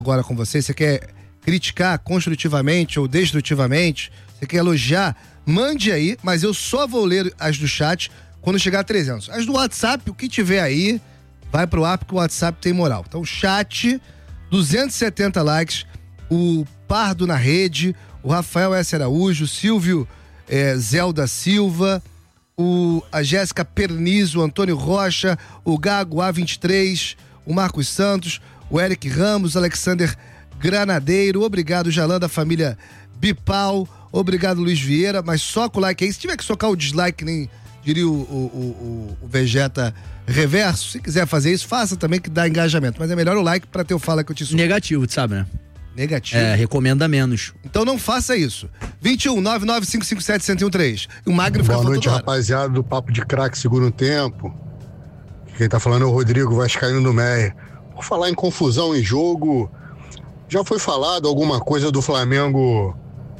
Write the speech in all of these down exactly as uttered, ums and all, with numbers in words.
agora com você, você quer criticar construtivamente ou destrutivamente, você quer elogiar, mande aí, mas eu só vou ler as do chat quando chegar a trezentos. As do WhatsApp, o que tiver aí, vai pro ar, porque o WhatsApp tem moral. Então, chat, duzentos e setenta likes, o Pardo na rede, o Rafael S. Araújo, o Silvio é, Zelda Silva, o, a Jéssica Perniz, o Antônio Rocha, o Gago A vinte e três, o Marcos Santos, o Eric Ramos, o Alexander Granadeiro, obrigado Jalan da família Bipal, obrigado Luiz Vieira, mas soca o like aí, se tiver que socar o dislike, nem diria o, o, o, o Vegeta Reverso, se quiser fazer isso, faça também que dá engajamento, mas é melhor o like pra ter o fala que eu te sou. Negativo, tu sabe, né? Negativo. É, recomenda menos. Então não faça isso. vinte e um, nove nove cinco cinco sete, um zero um três. E o Magno fica Boa noite, falando rapaziada do Papo de Craque Segundo Tempo. Quem tá falando é o Rodrigo Vascaíno do Meia. Por falar em confusão em jogo, já foi falado alguma coisa do Flamengo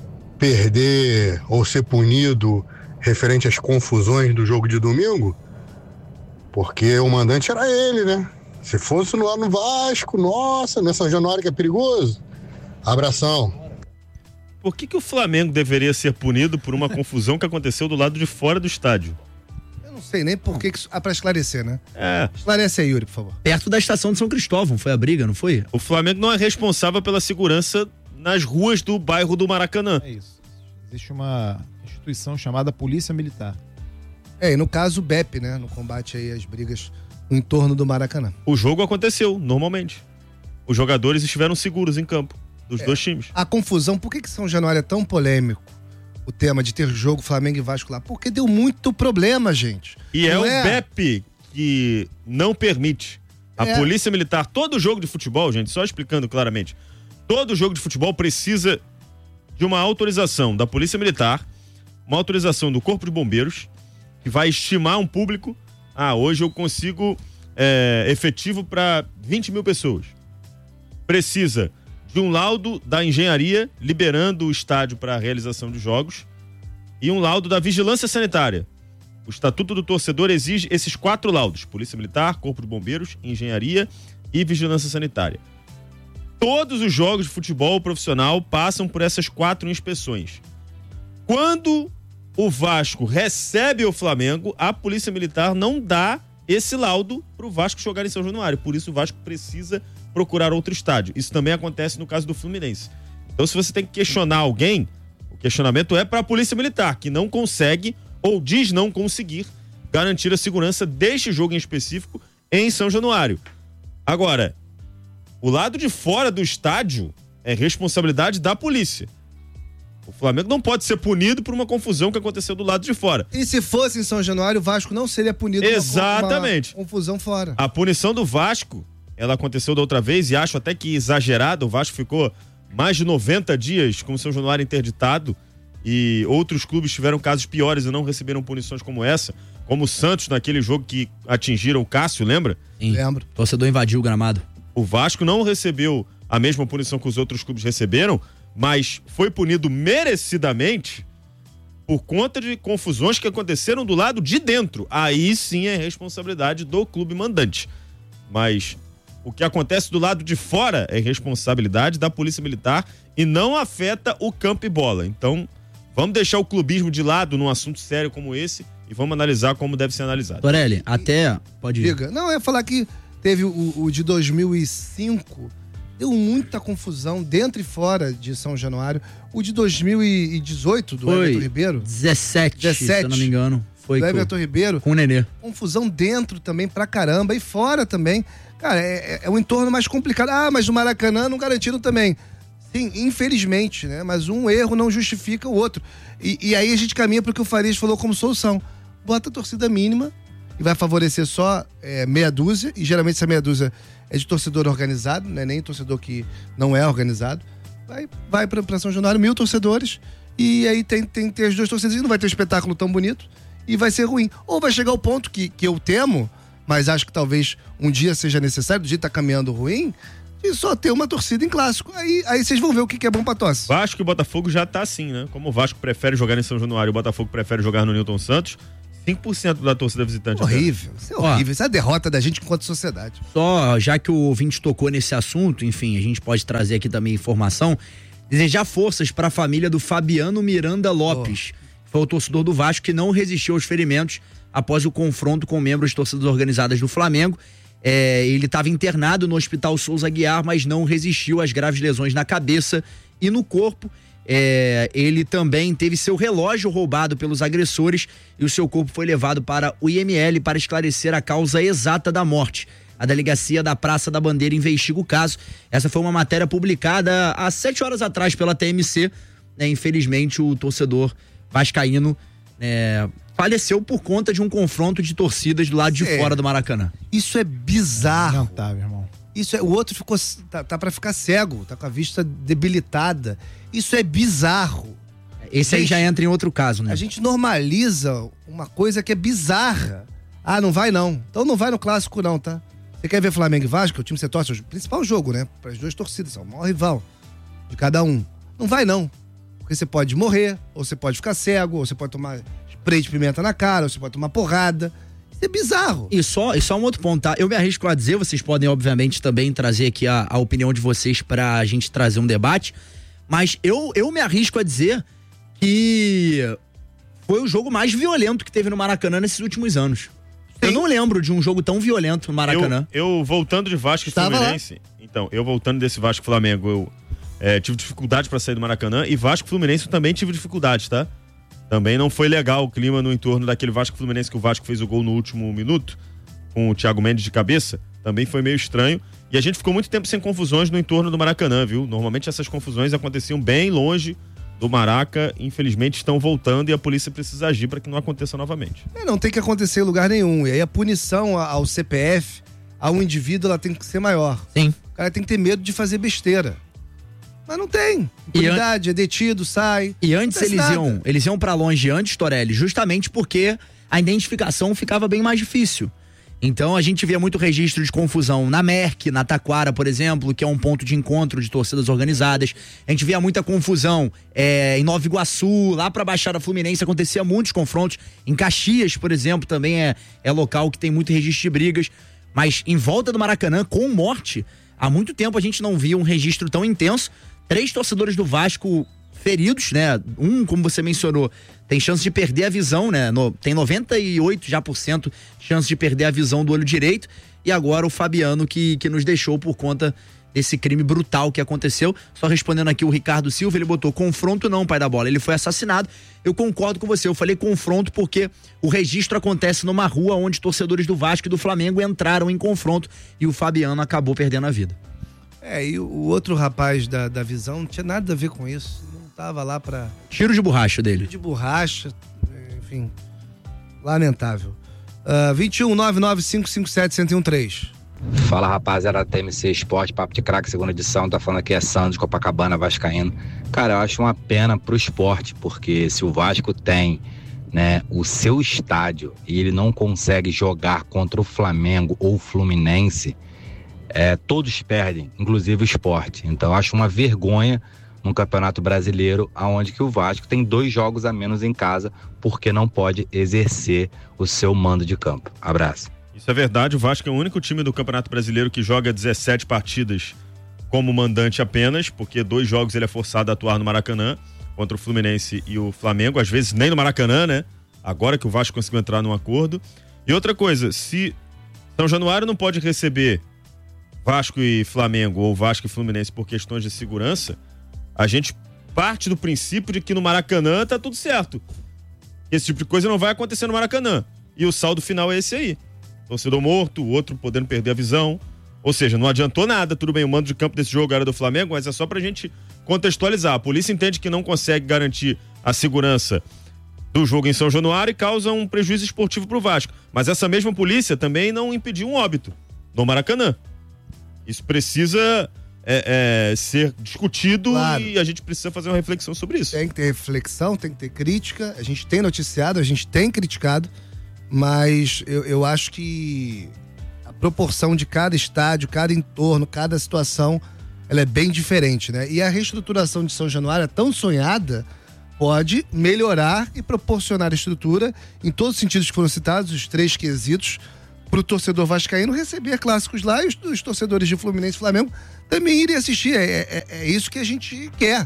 perder ou ser punido referente às confusões do jogo de domingo? Porque o mandante era ele, né? Se fosse lá no Vasco, nossa, nessa Januário que é perigoso. Abração. Por que que o Flamengo deveria ser punido por uma confusão que aconteceu do lado de fora do estádio? Eu não sei nem por que, que isso... Ah, pra esclarecer, né? É. Esclarece aí, Yuri, por favor. Perto da estação de São Cristóvão, foi a briga, não foi? O Flamengo não é responsável pela segurança nas ruas do bairro do Maracanã. É isso. Existe uma instituição chamada Polícia Militar. É, e no caso o B E P, né? No combate aí às brigas no entorno do Maracanã. O jogo aconteceu, normalmente. Os jogadores estiveram seguros em campo, dos é, dois times. A confusão, por que que São Januário é tão polêmico? O tema de ter jogo Flamengo e Vasco lá? Porque deu muito problema, gente. E é não o é... B E P que não permite. A é. Polícia Militar, todo jogo de futebol, gente, só explicando claramente, todo jogo de futebol precisa de uma autorização da Polícia Militar, uma autorização do Corpo de Bombeiros, que vai estimar um público. Ah, hoje eu consigo é, efetivo para vinte mil pessoas. Precisa de um laudo da engenharia liberando o estádio para a realização de jogos e um laudo da vigilância sanitária. O Estatuto do Torcedor exige esses quatro laudos: Polícia Militar, Corpo de Bombeiros, Engenharia e Vigilância Sanitária. Todos os jogos de futebol profissional passam por essas quatro inspeções. Quando o Vasco recebe o Flamengo, a Polícia Militar não dá esse laudo para o Vasco jogar em São Januário. Por isso o Vasco precisa procurar outro estádio. Isso também acontece no caso do Fluminense. Então, se você tem que questionar alguém, o questionamento é para a Polícia Militar, que não consegue ou diz não conseguir garantir a segurança deste jogo em específico em São Januário. Agora, o lado de fora do estádio é responsabilidade da polícia. O Flamengo não pode ser punido por uma confusão que aconteceu do lado de fora. E se fosse em São Januário, o Vasco não seria punido Exatamente. por uma confusão fora. A punição do Vasco, ela aconteceu da outra vez e acho até que exagerada. O Vasco ficou mais de noventa dias com o São Januário interditado e outros clubes tiveram casos piores e não receberam punições como essa, como o Santos naquele jogo que atingiram o Cássio, lembra? Sim. Lembro. O torcedor invadiu o gramado. O Vasco não recebeu a mesma punição que os outros clubes receberam, mas foi punido merecidamente por conta de confusões que aconteceram do lado de dentro. Aí sim é responsabilidade do clube mandante. Mas o que acontece do lado de fora é responsabilidade da Polícia Militar e não afeta o campo e bola. Então, vamos deixar o clubismo de lado num assunto sério como esse e vamos analisar como deve ser analisado. Torelli, até... Pode ir. Diga. Não, eu ia falar que teve o, o de dois mil e cinco... Deu muita confusão dentro e fora de São Januário. O de dois mil e dezoito, do Foi Everton Ribeiro. dezessete, dezessete, se eu não me engano. Foi do com, Everton Ribeiro. com o Nenê. Confusão dentro também pra caramba e fora também. Cara, é, é um entorno mais complicado. Ah, mas no Maracanã não garantiram também. Sim, infelizmente, né? Mas um erro não justifica o outro. E, e aí a gente caminha pro que o Farias falou como solução. Bota a torcida mínima e vai favorecer só é, meia dúzia. E geralmente essa meia dúzia é de torcedor organizado, né? Nem torcedor que não é organizado. Vai, vai pra, pra São Januário, mil torcedores, e aí tem, tem, tem as duas torcidas, e não vai ter um espetáculo tão bonito, e vai ser ruim. Ou vai chegar ao ponto que, que eu temo, mas acho que talvez um dia seja necessário, do jeito que tá caminhando ruim, de só ter uma torcida em clássico. Aí, aí vocês vão ver o que, que é bom pra tosse. Vasco e Botafogo já tá assim, né? Como o Vasco prefere jogar em São Januário e o Botafogo prefere jogar no Newton Santos, cinco por cento da torcida visitante. Horrível, isso é horrível. Ó, isso é a derrota da gente enquanto sociedade. Só, já que o ouvinte tocou nesse assunto, enfim, a gente pode trazer aqui também informação, desejar forças para a família do Fabiano Miranda Lopes. Oh. Foi o torcedor do Vasco que não resistiu aos ferimentos após o confronto com membros de torcidas organizadas do Flamengo. É, ele estava internado no Hospital Souza Aguiar, mas não resistiu às graves lesões na cabeça e no corpo. É, ele também teve seu relógio roubado pelos agressores e o seu corpo foi levado para o I M L para esclarecer a causa exata da morte. A delegacia da Praça da Bandeira investiga o caso. Essa foi uma matéria publicada há sete horas atrás pela T M C. Né, infelizmente, o torcedor vascaíno é, faleceu por conta de um confronto de torcidas do lado de é, fora do Maracanã. Isso é bizarro. Lamentável, irmão. Isso é, o outro ficou, tá, tá pra ficar cego, tá com a vista debilitada. Isso é bizarro. Esse aí já entra em outro caso, né? A gente normaliza uma coisa que é bizarra. Ah, não vai não. Então não vai no clássico não, tá? Você quer ver Flamengo e Vasco, que é o time que você torce, o principal jogo, né? Para as duas torcidas, são o maior rival de cada um. Não vai não. Porque você pode morrer, ou você pode ficar cego, ou você pode tomar spray de pimenta na cara, ou você pode tomar porrada. Isso é bizarro. E só, e só um outro ponto, tá? Eu me arrisco a dizer, vocês podem obviamente também trazer aqui a, a opinião de vocês pra gente trazer um debate, mas eu, eu me arrisco a dizer que foi o jogo mais violento que teve no Maracanã nesses últimos anos. Sim. Eu não lembro de um jogo tão violento no Maracanã. Eu, eu voltando de Vasco e Fluminense, lá. Então, eu voltando desse Vasco e Flamengo, eu é, tive dificuldade pra sair do Maracanã, e Vasco e Fluminense eu também tive dificuldade, tá? Também não foi legal o clima no entorno daquele Vasco e Fluminense, que o Vasco fez o gol no último minuto, com o Thiago Mendes de cabeça. Também foi meio estranho. E a gente ficou muito tempo sem confusões no entorno do Maracanã, viu? Normalmente essas confusões aconteciam bem longe do Maraca. Infelizmente estão voltando e a polícia precisa agir para que não aconteça novamente. É, não tem que acontecer em lugar nenhum. E aí a punição ao C P F, a um indivíduo, ela tem que ser maior. Sim. O cara tem que ter medo de fazer besteira. Mas não tem. Impunidade, an... é detido, sai. E antes eles nada. iam, eles iam pra longe antes, Torelli, justamente porque a identificação ficava bem mais difícil. Então a gente via muito registro de confusão na Merck, na Taquara, por exemplo, que é um ponto de encontro de torcidas organizadas. A gente via muita confusão é, em Nova Iguaçu, lá pra Baixada Fluminense acontecia muitos confrontos. Em Caxias, por exemplo, também é, é local que tem muito registro de brigas. Mas em volta do Maracanã, com morte, há muito tempo a gente não via um registro tão intenso. Três torcedores do Vasco feridos, né? Um, como você mencionou, tem chance de perder a visão, né? No, tem noventa e oito já por cento chance de perder a visão do olho direito. E agora o Fabiano que, que nos deixou por conta desse crime brutal que aconteceu. Só respondendo aqui o Ricardo Silva, ele botou confronto não, pai da bola. Ele foi assassinado. Eu concordo com você, eu falei confronto porque o registro acontece numa rua onde torcedores do Vasco e do Flamengo entraram em confronto e o Fabiano acabou perdendo a vida. É, e o outro rapaz da, da visão não tinha nada a ver com isso. Não tava lá pra... Tiro de borracha dele. Tiro de borracha, enfim. Lamentável. Uh, vinte e um, nove nove cinco cinco sete, um zero um três. Fala, rapaziada da T M C Esporte, Papo de Craque, segunda edição. Tá falando aqui é Sandro de Copacabana, vascaíno. Cara, eu acho uma pena pro esporte, porque se o Vasco tem, né, o seu estádio e ele não consegue jogar contra o Flamengo ou o Fluminense, É, todos perdem, inclusive o esporte. Então acho uma vergonha no Campeonato Brasileiro, aonde que o Vasco tem dois jogos a menos em casa, porque não pode exercer o seu mando de campo. Abraço. Isso é verdade, o Vasco é o único time do Campeonato Brasileiro que joga dezessete partidas como mandante apenas, porque dois jogos ele é forçado a atuar no Maracanã, contra o Fluminense e o Flamengo, às vezes nem no Maracanã, né? Agora que o Vasco conseguiu entrar num acordo. E outra coisa, se São Januário não pode receber Vasco e Flamengo ou Vasco e Fluminense por questões de segurança, a gente parte do princípio de que no Maracanã tá tudo certo. Esse tipo de coisa não vai acontecer no Maracanã. E o saldo final é esse aí. Torcedor morto, o outro podendo perder a visão. Ou seja, não adiantou nada. Tudo bem, o mando de campo desse jogo era do Flamengo, mas é só pra gente contextualizar. A polícia entende que não consegue garantir a segurança do jogo em São Januário e causa um prejuízo esportivo pro Vasco. Mas essa mesma polícia também não impediu um óbito no Maracanã. Isso precisa é, é, ser discutido, claro. E a gente precisa fazer uma reflexão sobre isso. Tem que ter reflexão, tem que ter crítica. A gente tem noticiado, a gente tem criticado, mas eu, eu acho que a proporção de cada estádio, cada entorno, cada situação, ela é bem diferente, né? E a reestruturação de São Januário é tão sonhada pode melhorar e proporcionar estrutura em todos os sentidos que foram citados, os três quesitos, para o torcedor vascaíno receber clássicos lá e os, os torcedores de Fluminense e Flamengo também irem assistir. É, é, é isso que a gente quer.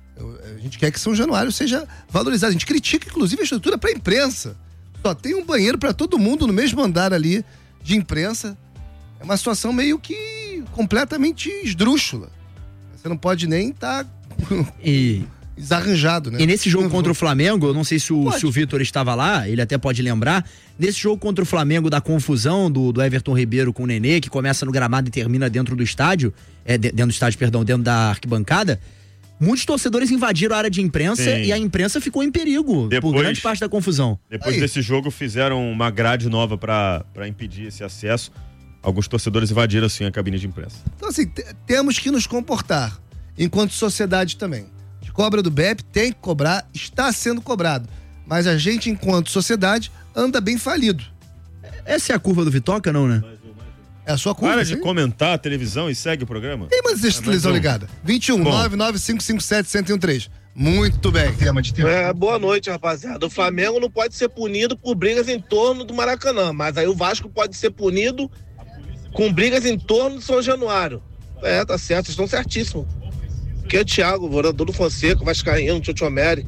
A gente quer que São Januário seja valorizado. A gente critica, inclusive, a estrutura para a imprensa. Só tem um banheiro para todo mundo no mesmo andar ali de imprensa. É uma situação meio que completamente esdrúxula. Você não pode nem estar tá e... desarranjado, né? E nesse jogo contra o Flamengo, eu não sei se o, se o Vitor estava lá, ele até pode lembrar, nesse jogo contra o Flamengo da confusão do, do Everton Ribeiro com o Nenê, que começa no gramado e termina dentro do estádio, é, dentro do estádio, perdão, dentro da arquibancada, muitos torcedores invadiram a área de imprensa. Sim. E a imprensa ficou em perigo depois, por grande parte da confusão. Depois Aí. desse jogo fizeram uma grade nova para impedir esse acesso. Alguns torcedores invadiram assim a cabine de imprensa. Então assim, temos que nos comportar enquanto sociedade também. De cobra do B E P, tem que cobrar, está sendo cobrado. Mas a gente, enquanto sociedade, anda bem falido. Essa é a curva do Vitoca, não, né? É a sua curva. Para de comentar a televisão e segue o programa. Tem mais essa é televisão um. ligada. vinte e um, nove nove cinco cinco sete, um zero um três. Muito bem. É, boa noite, rapaziada. O Flamengo não pode ser punido por brigas em torno do Maracanã, mas aí o Vasco pode ser punido com brigas em torno do São Januário. É, tá certo, vocês estão certíssimos. Aqui é o Thiago, vorador do Fonseca, Vascaíno, Tchotchomeri.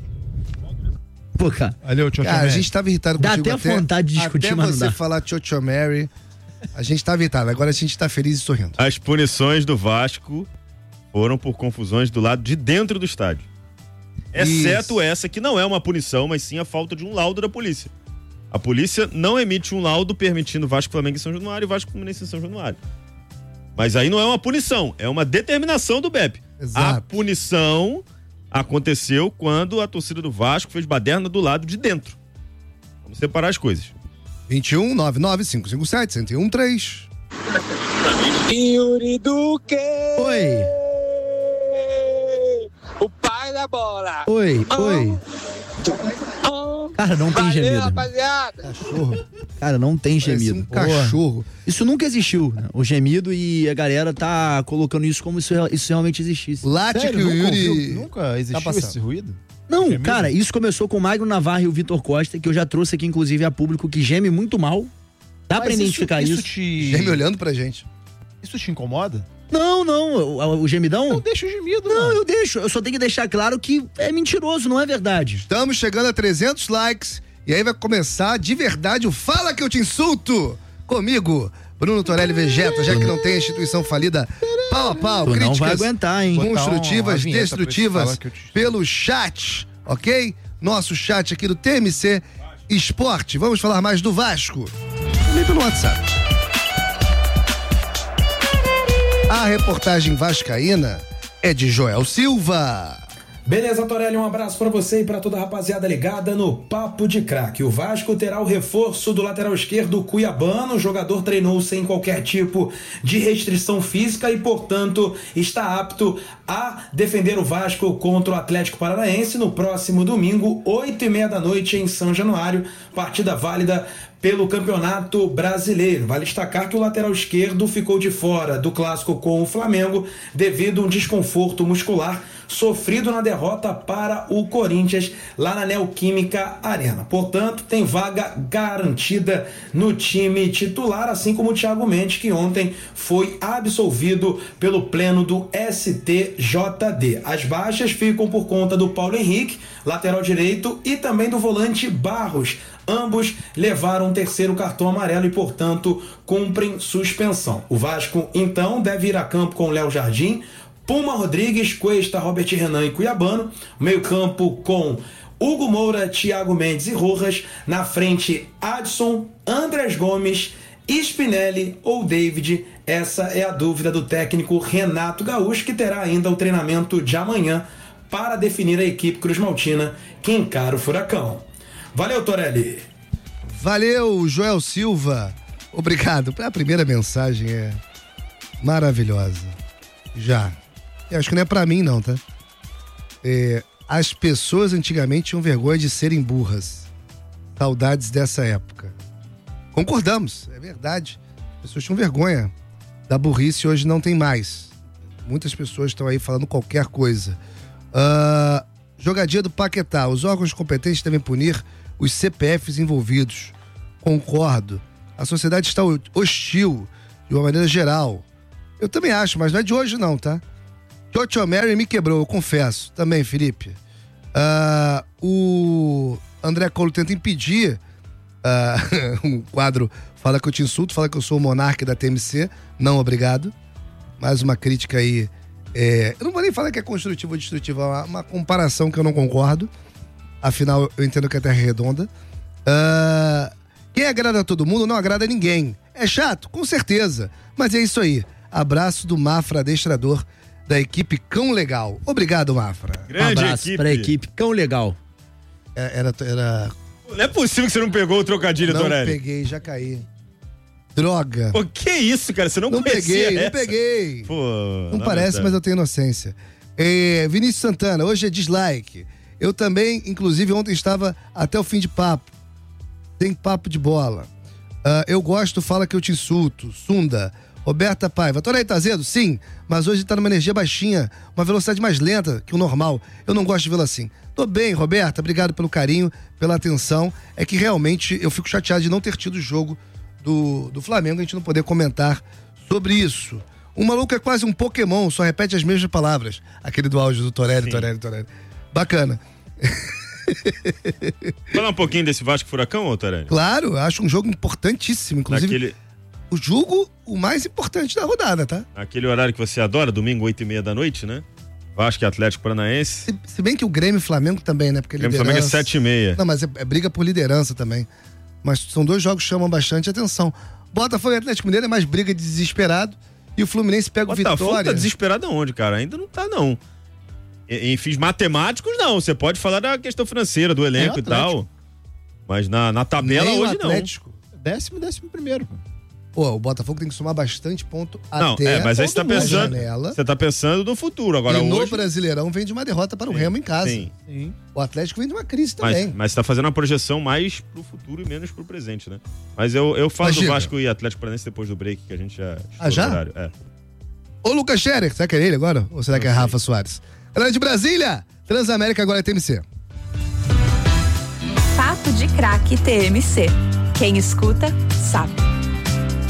Pô, cara. Valeu, Tchotchomeri. A gente tava irritado Dá contigo até, até vontade de discutir, até mas você não dá. falar Tchotchomeri, a gente tava irritado. Agora a gente tá feliz e sorrindo. As punições do Vasco foram por confusões do lado de dentro do estádio. Exceto Isso. essa que não é uma punição, mas sim a falta de um laudo da polícia. A polícia não emite um laudo permitindo Vasco, Flamengo e São Januário e Vasco, Fluminense e São Januário. Mas aí não é uma punição, é uma determinação do B E P. Exato. A punição aconteceu quando a torcida do Vasco fez baderna do lado de dentro. Vamos separar as coisas. vinte e um, nove nove cinco cinco sete, um zero um três. Yuri Duque! Oi! O pai da bola! Oi, oh. oi! Oh. Cara, não tem Valeu, gemido. rapaziada! Cachorro. Cara, não tem Parece gemido. Um cachorro. Isso nunca existiu, né? O gemido, e a galera tá colocando isso como se isso realmente existisse. Late que o Yuri... Ouviu, nunca existiu tá esse ruído? Não, gemido? Cara, isso começou com o Magno Navarro e o Vitor Costa, que eu já trouxe aqui, inclusive, a público, que geme muito mal. Dá Mas pra identificar isso. isso. Te... Geme olhando pra gente. Isso te incomoda? Não, não. O, o gemidão? Não deixa o gemido, Não, mano. eu deixo. Eu só tenho que deixar claro que é mentiroso, não é verdade. Estamos chegando a trezentos likes e aí vai começar de verdade o Fala Que Eu Te Insulto comigo, Bruno Torelli Vegeta, já que não tem a instituição falida pau a pau. Tu críticas não vai aguentar, hein? construtivas, um, destrutivas pelo chat, ok? Nosso chat aqui do T M C Esporte. Vamos falar mais do Vasco. Também pelo WhatsApp. A reportagem vascaína é de Joel Silva. Beleza, Torelli, um abraço pra você e pra toda a rapaziada ligada no Papo de Craque. O Vasco terá o reforço do lateral esquerdo Cuiabano. O jogador treinou sem qualquer tipo de restrição física e, portanto, está apto a defender o Vasco contra o Atlético Paranaense no próximo domingo, oito e meia da noite, em São Januário. Partida válida pelo Campeonato Brasileiro. Vale destacar que o lateral esquerdo ficou de fora do clássico com o Flamengo devido a um desconforto muscular sofrido na derrota para o Corinthians lá na Neoquímica Arena. Portanto, tem vaga garantida no time titular, assim como o Thiago Mendes, que ontem foi absolvido pelo pleno do S T J D. As baixas ficam por conta do Paulo Henrique, lateral direito, e também do volante Barros. Ambos levaram um terceiro cartão amarelo e, portanto, cumprem suspensão. O Vasco, então, deve ir a campo com Léo Jardim, Puma Rodrigues, Cuesta, Robert Renan e Cuiabano. Meio campo com Hugo Moura, Thiago Mendes e Rojas. Na frente, Adson, Andrés Gomes, Spinelli ou David. Essa é a dúvida do técnico Renato Gaúcho, que terá ainda o treinamento de amanhã para definir a equipe cruzmaltina que encara o Furacão. Valeu, Torelli. Valeu, Joel Silva. Obrigado. A primeira mensagem é maravilhosa. Já. Eu acho que não é pra mim, não, tá? É, as pessoas antigamente tinham vergonha de serem burras. Saudades dessa época. Concordamos, é verdade. As pessoas tinham vergonha da burrice, hoje não tem mais. Muitas pessoas estão aí falando qualquer coisa. Uh, Jogadinha do Paquetá. Os órgãos competentes devem punir os C P Fs envolvidos. Concordo. A sociedade está hostil de uma maneira geral. Eu também acho, mas não é de hoje não, tá? Tchotcho Mary me quebrou, eu confesso. Também, Felipe. Uh, o André Colo tenta impedir uh, um quadro fala que eu te insulto, fala que eu sou o monarca da T M C. Não, obrigado. Mais uma crítica aí. É, eu não vou nem falar que é construtiva ou destrutiva, é uma, uma comparação que eu não concordo. Afinal, eu entendo que a Terra é redonda. Uh, quem agrada a todo mundo não agrada a ninguém. É chato? Com certeza. Mas é isso aí. Abraço do Mafra, adestrador da equipe Cão Legal. Obrigado, Mafra. Grande um abraço equipe. Pra equipe Cão Legal. É, era, era... Não é possível que você não pegou o trocadilho, Torelli. Não peguei, já caí. Droga. Pô, que isso, cara? Você não, não conhecia peguei, essa? Não peguei. Pô, não parece, verdade. Mas eu tenho inocência. É, Vinícius Santana, hoje é dislike. Eu também, inclusive, ontem estava até o fim de papo. Tem papo de bola. Uh, eu gosto, fala que eu te insulto. Sunda. Roberta Paiva. Torelli tá azedo? Sim, mas hoje tá numa energia baixinha, uma velocidade mais lenta que o normal. Eu não gosto de vê-lo assim. Tô bem, Roberta, obrigado pelo carinho, pela atenção. É que realmente eu fico chateado de não ter tido o jogo do, do Flamengo, a gente não poder comentar sobre isso. O maluco é quase um Pokémon, só repete as mesmas palavras. Aquele do áudio do Torelli, Sim. Torelli, Torelli. Bacana. Falar um pouquinho desse Vasco Furacão, ô Torelli? Claro, acho um jogo importantíssimo, inclusive. Naquele... O jogo, o mais importante da rodada, tá? Aquele horário que você adora, domingo, oito e meia da noite, né? Vasco e Atlético Paranaense. Se, se bem que o Grêmio e Flamengo também, né? Porque Grêmio e Flamengo é sete e meia. Não, mas é, é briga por liderança também. Mas são dois jogos que chamam bastante atenção. Botafogo e Atlético Mineiro é mais briga de desesperado. E o Fluminense pega o Vitória. Botafogo tá desesperado aonde, cara? Ainda não tá, não. Em, em fins matemáticos, não. Você pode falar da questão financeira, do elenco é e tal. Mas na, na tabela Nem hoje o Atlético. não. Décimo, décimo primeiro, pô. Pô, o Botafogo tem que somar bastante ponto não, até é, mas aí você tá pensando, você tá pensando no futuro. Agora, e no hoje... Brasileirão vem de uma derrota para o sim, Remo em casa. Sim. Sim. O Atlético vem de uma crise também. Mas, mas você tá fazendo uma projeção mais pro futuro e menos pro presente, né? Mas eu, eu falo Imagina. do Vasco e Atlético Paranaense depois do break, que a gente já... Ah, já? Horário. É. Ô, Lucas Scherer, será que é ele agora? Ou será que é Rafa Soares? Galera de Brasília, Transamérica agora é T M C. Papo de Craque T M C. Quem escuta, sabe.